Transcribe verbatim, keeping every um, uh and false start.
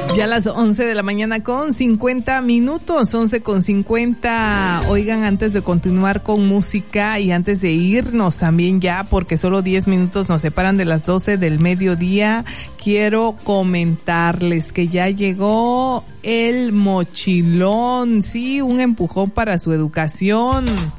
Ya a las once de la mañana con cincuenta minutos, once con cincuenta. Oigan, antes de continuar con música y antes de irnos también ya, porque solo diez minutos nos separan de las doce del mediodía, quiero comentarles que ya llegó el mochilón, sí, un empujón para su educación.